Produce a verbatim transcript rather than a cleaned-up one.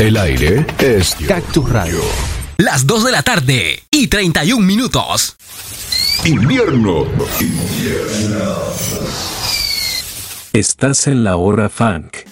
El aire es Cactus Radio. Las dos de la tarde y treinta y un minutos. Invierno. Invierno. Estás en la hora funk.